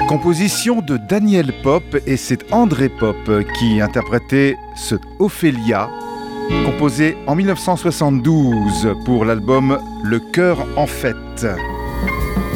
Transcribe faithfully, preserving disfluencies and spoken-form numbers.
Composition de Daniel Pop, et c'est André Pop qui interprétait ce Ophélia, composé en mille neuf cent soixante-douze pour l'album Le Cœur en fête.